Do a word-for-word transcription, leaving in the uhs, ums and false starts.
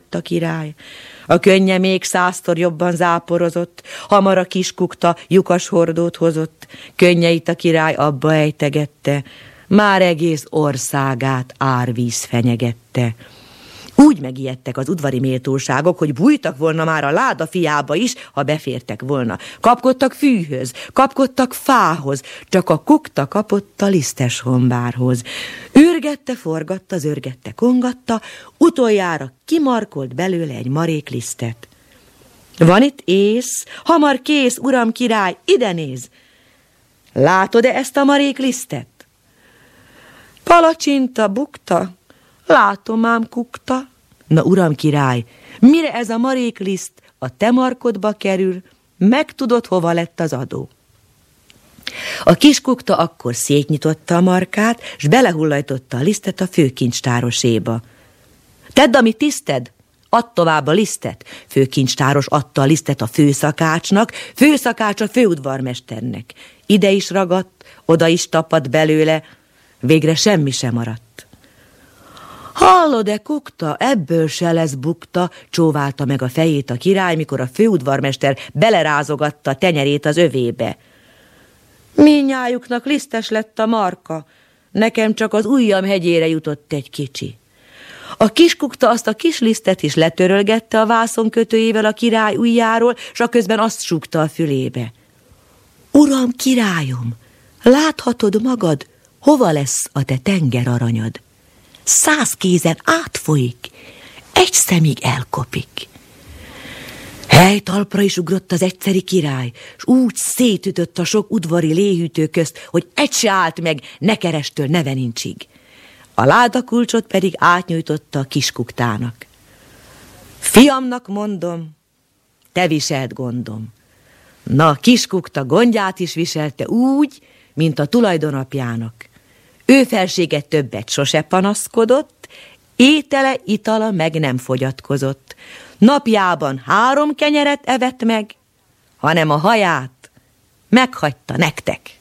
lett a király. A könnye még százszor jobban záporozott, hamar a kiskukta lyukas hordót hozott, könnyeit a király abba ejtegette, már egész országát árvíz fenyegette. Úgy megijedtek az udvari méltóságok, hogy bújtak volna már a láda fiába is, ha befértek volna. Kapkodtak fűhöz, kapkodtak fához, csak a kukta kapott a lisztes hombárhoz. Ürgette, forgatta, zörgette, kongatta, utoljára kimarkolt belőle egy marék lisztet. Van itt ész, hamar kész, uram király, ide néz! Látod-e ezt a marék lisztet? Palacsinta, bukta, látom ám kukta. Na, uram király, mire ez a marék liszt a te markodba kerül, megtudod, hova lett az adó. A kiskukta akkor szétnyitotta a markát, s belehullajtotta a lisztet a főkincstároséba. Tedd, amit tiszted, add tovább a lisztet. Főkincstáros adta a lisztet a főszakácsnak, főszakács a főudvarmesternek. Ide is ragadt, oda is tapadt belőle, végre semmi sem maradt. Hallod-e, kukta, ebből se lesz bukta, csóválta meg a fejét a király, mikor a főudvarmester belerázogatta a tenyerét az övébe. Mindnyájuknak lisztes lett a marka, nekem csak az ujjam hegyére jutott egy kicsi. A kiskukta azt a kis lisztet is letörölgette a vászonkötőjével a király ujjáról, s aközben azt súgta a fülébe. Uram, királyom, láthatod magad, hova lesz a te tengeraranyad? Száz kézen átfolyik, egy szemig elkopik. Helytalpra is ugrott az egyszeri király, s úgy szétütött a sok udvari léhűtő közt, hogy egy se állt meg Nekerestől Nevenincsig. A ládakulcsot pedig átnyújtotta a kiskuktának. Fiamnak mondom, te viselt gondom. Na, a kiskukta gondját is viselte úgy, mint a tulajdonapjának. Ő felsége többet sose panaszkodott, étele, itala meg nem fogyatkozott. Napjában három kenyeret evett meg, hanem a haját meghagyta nektek.